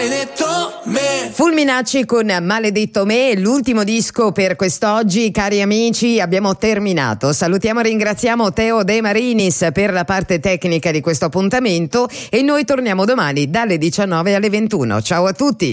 Maledetto me. Fulminacci con Maledetto me, l'ultimo disco per quest'oggi. Cari amici, abbiamo terminato. Salutiamo e ringraziamo Teo De Marinis per la parte tecnica di questo appuntamento e noi torniamo domani dalle 19 alle 21. Ciao a tutti.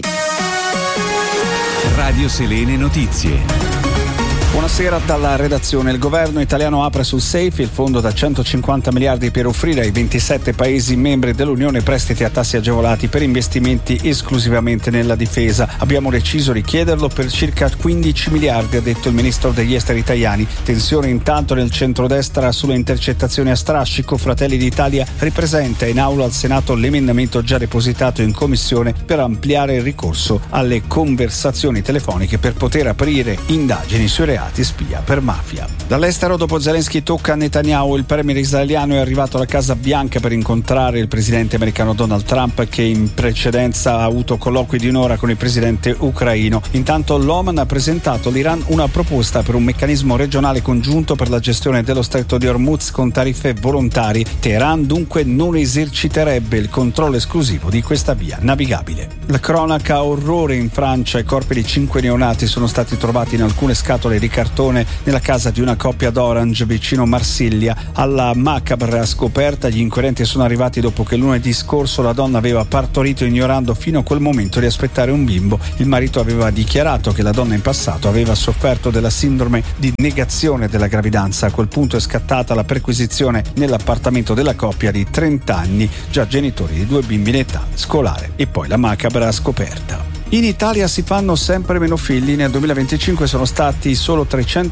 Radio Selene Notizie. Buonasera dalla redazione. Il governo italiano apre sul SAFE, il fondo da 150 miliardi per offrire ai 27 paesi membri dell'Unione prestiti a tassi agevolati per investimenti esclusivamente nella difesa. Abbiamo deciso di chiederlo per circa 15 miliardi, ha detto il ministro degli esteri Tajani. Tensione intanto nel centrodestra sulle intercettazioni a strascico. Fratelli d'Italia ripresenta in aula al Senato l'emendamento già depositato in commissione per ampliare il ricorso alle conversazioni telefoniche per poter aprire indagini sui reati spia per mafia. Dall'estero, dopo Zelensky tocca a Netanyahu. Il premier israeliano è arrivato alla Casa Bianca per incontrare il presidente americano Donald Trump, che in precedenza ha avuto colloqui di un'ora con il presidente ucraino. Intanto l'Oman ha presentato all'Iran una proposta per un meccanismo regionale congiunto per la gestione dello stretto di Hormuz con tariffe volontari. Teheran dunque non eserciterebbe il controllo esclusivo di questa via navigabile. La cronaca orrore in Francia. I corpi di 5 neonati sono stati trovati in alcune scatole di cartone nella casa di una coppia d'Orange vicino Marsiglia. Alla macabra scoperta gli inquirenti sono arrivati dopo che lunedì scorso la donna aveva partorito ignorando fino a quel momento di aspettare un bimbo. Il marito aveva dichiarato che la donna in passato aveva sofferto della sindrome di negazione della gravidanza. A quel punto è scattata la perquisizione nell'appartamento della coppia di 30 anni, già genitori di 2 bimbi in età scolare. E poi la macabra scoperta. In Italia si fanno sempre meno figli. Nel 2025 sono stati solo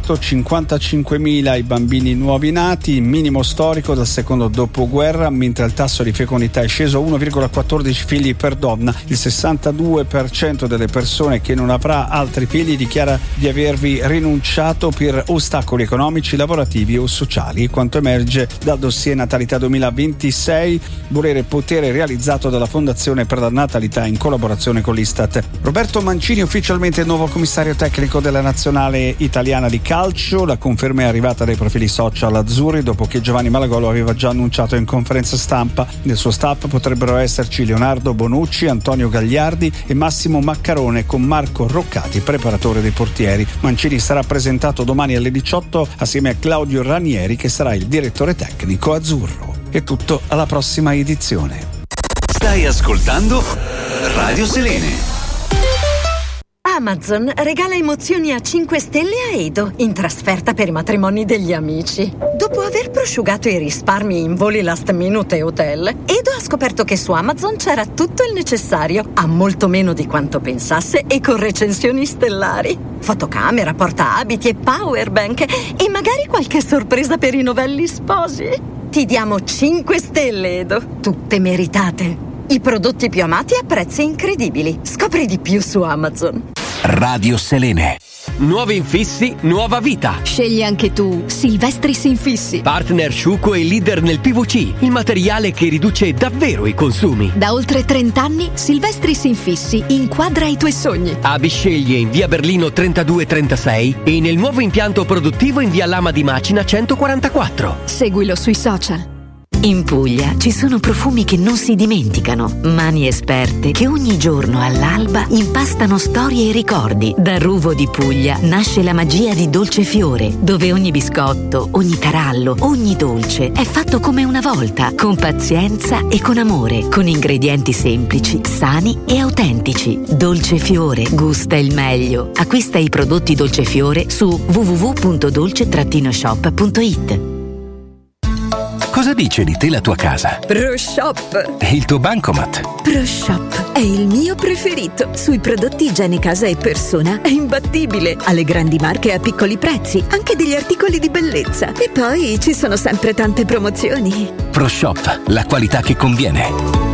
355.000 i bambini nuovi nati, minimo storico dal secondo dopoguerra, mentre il tasso di fecondità è sceso a 1,14 figli per donna. Il 62% delle persone che non avrà altri figli dichiara di avervi rinunciato per ostacoli economici, lavorativi o sociali. Quanto emerge dal dossier Natalità 2026, volere e potere realizzato dalla Fondazione per la Natalità in collaborazione con l'Istat. Roberto Mancini ufficialmente il nuovo commissario tecnico della nazionale italiana di calcio. La conferma è arrivata dai profili social azzurri dopo che Giovanni Malagolo aveva già annunciato in conferenza stampa. Nel suo staff potrebbero esserci Leonardo Bonucci, Antonio Gagliardi e Massimo Maccarone, con Marco Roccati preparatore dei portieri. Mancini sarà presentato domani alle 18 assieme a Claudio Ranieri, che sarà il direttore tecnico azzurro. È tutto, alla prossima edizione. Stai ascoltando Radio Selene. Amazon regala emozioni a 5 stelle a Edo in trasferta per i matrimoni degli amici. Dopo aver prosciugato i risparmi in voli last minute e hotel, Edo ha scoperto che su Amazon c'era tutto il necessario, a molto meno di quanto pensasse e con recensioni stellari. Fotocamera, portaabiti e powerbank e magari qualche sorpresa per i novelli sposi. Ti diamo 5 stelle, Edo, tutte meritate. I prodotti più amati a prezzi incredibili. Scopri di più su Amazon. Radio Selene. Nuovi infissi, nuova vita. Scegli anche tu Silvestris Infissi. Partner sciuco e leader nel PVC, il materiale che riduce davvero i consumi. Da oltre 30 anni Silvestris Infissi inquadra i tuoi sogni. A Bisceglie in via Berlino 3236 e nel nuovo impianto produttivo in via Lama di Macina 144. Seguilo sui social. In Puglia ci sono profumi che non si dimenticano, mani esperte che ogni giorno all'alba impastano storie e ricordi. Da Ruvo di Puglia nasce la magia di Dolcefiore, dove ogni biscotto, ogni tarallo, ogni dolce è fatto come una volta, con pazienza e con amore, con ingredienti semplici, sani e autentici. Dolcefiore gusta il meglio. Acquista i prodotti Dolcefiore su www.dolce-shop.it. Cosa dice di te la tua casa? ProShop. E il tuo bancomat? ProShop è il mio preferito. Sui prodotti igiene casa e persona è imbattibile. Alle grandi marche a piccoli prezzi, anche degli articoli di bellezza. E poi ci sono sempre tante promozioni. ProShop, la qualità che conviene.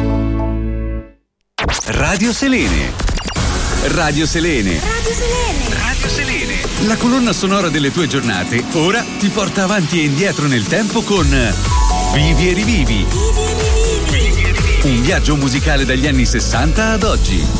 Radio Selene. Radio Selene. Radio Selene. Radio Selene. La colonna sonora delle tue giornate ora ti porta avanti e indietro nel tempo con Vivi e rivivi. Un viaggio musicale dagli anni 60 ad oggi.